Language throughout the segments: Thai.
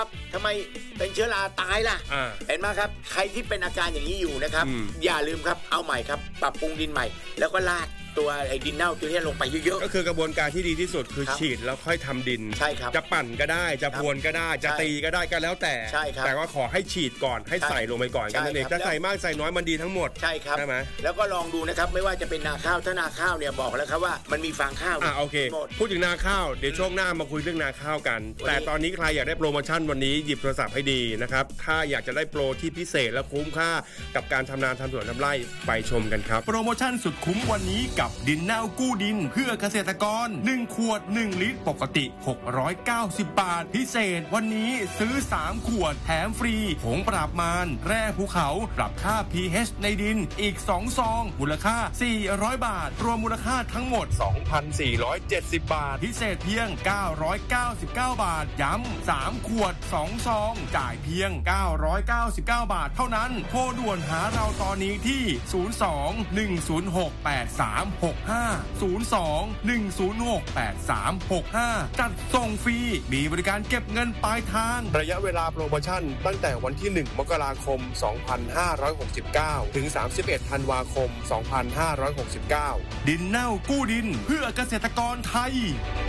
ทำไมเป็นเชื้อราตายล่ะเห็นไหมครับใครที่เป็นอาการอย่างนี้อยู่นะครับอย่าลืมครับเอาใหม่ครับปรับปรุงดินใหม่แล้วก็ลาดตัวไอ้ดินเน่าตัวนี้ลงไปเยอะๆก็คือกระบวนการที่ดีที่สุดคือฉีดแล้วค่อยทำดินใช่ครับจะปั่นก็ได้จะพรวนก็ได้จะตีก็ได้ก็แล้วแต่ใช่ครับแต่ว่าขอให้ฉีดก่อนให้ใส่ลงไปก่อนกันนั่นเองจะใส่มากใส่น้อยมันดีทั้งหมดใช่ครับใช่ไหมแล้วก็ลองดูนะครับไม่ว่าจะเป็นนาข้าวถ้านาข้าวเนี่ยบอกแล้วครับว่ามันมีฟางข้าวโอเคพูดถึงนาข้าวเดี๋ยวช่วงหน้ามาคุยเรื่องนาข้าวกันแต่ตอนนี้ใครอยากได้โปรโมชั่นวันนี้หยิบโทรศัพท์ให้ดีนะครับถ้าอยากจะได้โปรที่พิเศษและคุ้มค่ากับการทำนาทำสวนทำไร่ไปชมกันครับโปรโมชั่นสุดคุ้มวันนี้กับดินเน่ากู้ดินเพื่อเกษตรกร1ขวด1ลิตรปกติ690บาทพิเศษวันนี้ซื้อ3ขวดแถมฟรีผงปราบมารแร่ภูเขาปรับค่า pH ในดินอีก2ซองมูลค่า400บาทรวมมูลค่าทั้งหมด 2,470 บาทพิเศษเพียง999บาทย้ำ3ขวด2ซองจ่ายเพียง999บาทเท่านั้นโทรด่วนหาเราตอนนี้ที่02-106-8365 จัดส่งฟรีมีบริการเก็บเงินปลายทางระยะเวลาโปรโมชั่นตั้งแต่วันที่1มกราคม2569ถึง31ธันวาคม2569 ดินเน่ากู้ดินเพื่อเกษตรกรไทย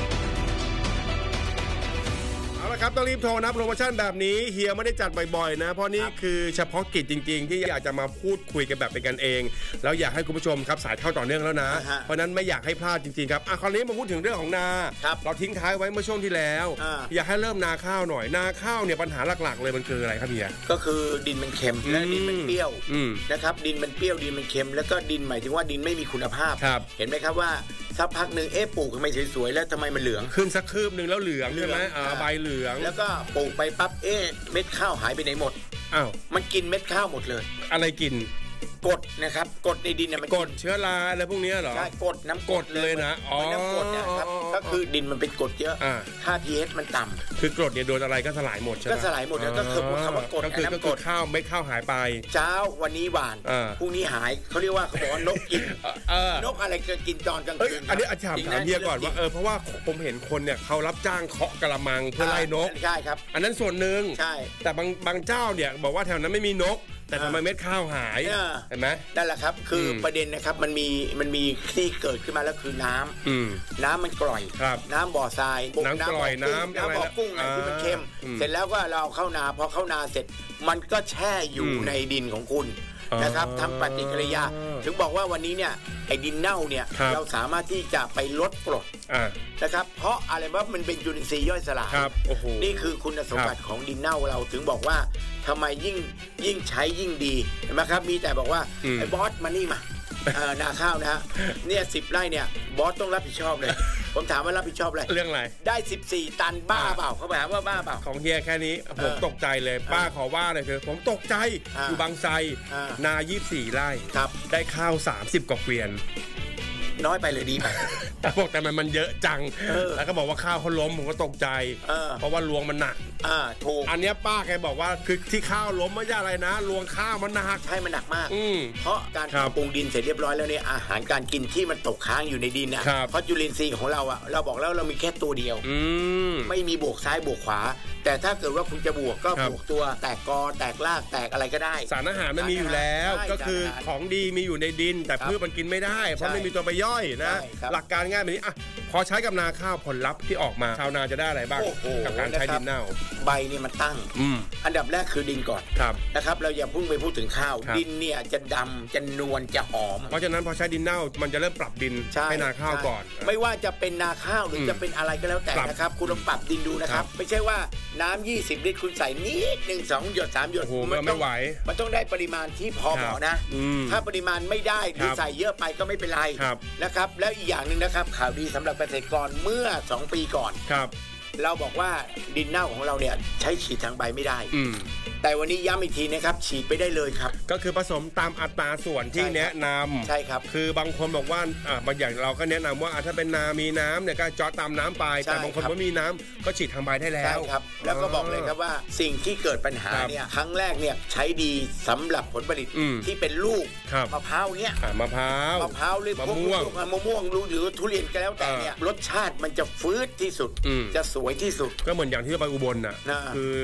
เอาละครับต้องรีบโทรนะโปรโมชั่นแบบนี้เฮียไม่ได้จัดบ่อยๆนะเพราะนี่คือเฉพาะกิจจริงๆที่อยากจะมาพูดคุยกันแบบเป็นกันเองแล้วอยากให้คุณผู้ชมครับสายเข้าต่อเนื่องแล้วนะเพราะนั้นไม่อยากให้พลาดจริงๆครับคราวนี้มาพูดถึงเรื่องของนาเราทิ้งท้ายไว้เมื่อช่วงที่แล้วอยากให้เริ่มนาข้าวหน่อยนาข้าวเนี่ยปัญหาหลักๆเลยมันคืออะไรครับเฮียก็คือดินมันเค็มและดินมันเปรี้ยวนะครับดินมันเปรี้ยวดินมันเค็มแล้วก็ดินหมายถึงว่าดินไม่มีคุณภาพเห็นไหมครับว่าสักพักหนึ่งปลูกทำไมสวยๆแล้วทำไมมันเหลืองขึ้นสักคืบหนึ่งแล้วเหลืองใช่ไหมใบเหลืองแล้วก็ปลูกไปปั๊บเม็ดข้าวหายไปไหนหมดมันกินเม็ดข้าวหมดเลยอะไรกินกรดนะครับกรดในดินเนี่ยมันกรดเชื้อราอะไรพวกนี้เหรอใช่กรดน้ำกรดเลยนะน้ำกรดนะครับก็คือดินมันเป็นกรดเยอะค่า pH มันต่ำคือกรดเนี่ยโดนอะไรก็สลายหมดใช่ไหมก็สลายหมดแล้วก็คือคำว่ากรดน้ำกรดข้าวไม่ข้าวหายไปเช้าวันนี้หวานพรุ่งนี้หายเขาเรียกว่าเขาบอกว่านกกินนกอะไรจะกินตอนกลางคืนอันนี้ถามเฮียก่อนว่าเพราะว่าผมเห็นคนเนี่ยเขารับจ้างเคาะกระมังเพื่อไล่นกใช่ครับอันนั้นส่วนหนึ่งใช่แต่บางเจ้าเนี่ยบอกว่าแถวนั้นไม่มีนกแต่ทำไมเม็ดข้าวหายเห็นไหมนั่นแหละครับคือประเด็นนะครับมันมีที่เกิดขึ้นมาแล้วคือน้ำมันกร่อยน้ำบ่อทรายน้ำกร่อยน้ำบ่อกุ้งอะไรที่มันเค็มเสร็จแล้วก็เราเข้านาพอเข้านาเสร็จมันก็แช่อยู่ในดินของคุณนะครับทำปฏิกิริยาถึงบอกว่าวันนี้เนี่ยไอ้ดินเน่าเนี่ยเราสามารถที่จะไปลดกรดนะครับเพราะอะไรว่ามันเป็นจุลินทรีย์ย่อยสลายนี่คือคุณสมบัติของดินเน่าเราถึงบอกว่าทำไมยิ่งใช้ยิ่งดีเห็นไหมครับมีแต่บอกว่าไอ้บอสมานี่มานาข้าวนะฮะเนี่ย10 ไร่เนี่ยบอสต้องรับผิดชอบเลยผมถามว่ารับผิดชอบอะไรเรื่องอะไรได้14 ตันบ้าเปล่าเขาถามว่าบ้าเปล่าของเฮียแค่นี้ผมตกใจเลยป้าขอว่าเลยคือผมตกใจอยู่บางไทรนา24 ไร่ได้ข้าว30 กว่าเกวียนน้อยไปเลยดีไปแต่บอกแต่มันเยอะจังแล้วก็บอกว่าข้าวเขาล้มผมก็ตกใจเพราะว่ารวงมันหนักถูกอันนี้ป้าแกบอกว่าคือที่ข้าวล้มไม่ใช่อะไรนะรวงข้าวมันหนักใช่มันหนักมากเพราะการปรุงดินเสร็จเรียบร้อยแล้วเนี่ยอาหารการกินที่มันตกค้างอยู่ในดินนะเพราะจุลินทรีย์ของเราเราบอกแล้วเรามีแค่ตัวเดียวไม่มีบวกซ้ายบวกขวาแต่ถ้าเกิดว่าคุณจะบวกก็บวกตัวแตกกอแตกรากแตกอะไรก็ได้สารอาหารมันมีอยู่แล้วก็คือของดีมีอยู่ในดินแต่พืชมันกินไม่ได้เพราะไม่มีตัวไปย่อยนะหลักการง่ายแบบนี้พอใช้กับนาข้าวผลลัพธ์ที่ออกมาชาวนาจะได้อะไรบ้างกับการใช้ดินเน่าใบนี่มันตั้งอันดับแรกคือดินก่อนนะครับเราอย่าพุ่งไปพูดถึงข้าวดินเนี่ยจะดำจะนวลจะหอมเพราะฉะนั้นพอใช้ดินเน่ามันจะเริ่มปรับดินให้นาข้าวก่อนไม่ว่าจะเป็นนาข้าวหรือจะเป็นอะไรก็แล้วแต่นะครับคุณลองปรับดินดูนะครับไม่ใช่ว่าน้ำ20 ลิตรคุณใส่นิด1 2 หยด3 หยดมันไม่ไหวมันต้องได้ปริมาณที่พอเหมาะนะถ้าปริมาณไม่ได้หรือใส่เยอะไปก็ไม่เป็นไรนะครับแล้วอีกอย่างนึงนะครับข่าวดีสำหรับเกษตรกรเมื่อ2 ปีก่อนเราบอกว่าดินเน่าของเราเนี่ยใช้ฉีดทางใบไม่ได้แต่วันนี้ย้ำอีกทีนะครับฉีดไปได้เลยครับก็คือผสมตามอัตราส่วนที่แนะนำใช่ครับคือบางคนบอกว่าบางอย่างเราก็แนะนำว่าถ้าเป็นนามีน้ำเนี่ยก็เจาะตามน้ำไปแต่บางคนไม่มีน้ำก็ฉีดทางใบได้แล้วใช่ครับแล้วก็บอกเลยครับว่าสิ่งที่เกิดปัญหาเนี่ยครั้งแรกเนี่ยใช้ดีสำหรับผลผลิตที่เป็นลูกมะพร้าวเนี่ยมะพร้าวหรือมะม่วงหรือทุเรียนก็แล้วแต่เนี่ยรสชาติมันจะฟื้นที่สุดจะสวยที่สุดก็เหมือนอย่างที่ไปอุบลน่ะคือ